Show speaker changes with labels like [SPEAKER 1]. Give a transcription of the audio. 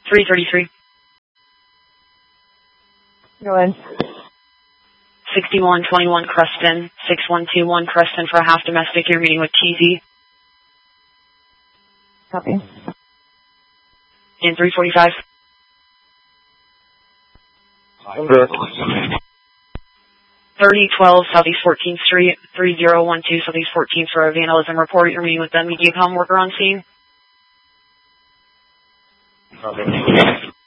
[SPEAKER 1] 333.
[SPEAKER 2] Go ahead.
[SPEAKER 1] 6121 Creston, 6121 Creston for a half domestic. You're meeting with TZ.
[SPEAKER 2] Copy.
[SPEAKER 1] In 345.
[SPEAKER 3] Over.
[SPEAKER 1] 3012 Southeast 14th Street, 3012 Southeast 14th for a vandalism report. You're meeting with the MediaCom worker on scene.
[SPEAKER 3] Copy.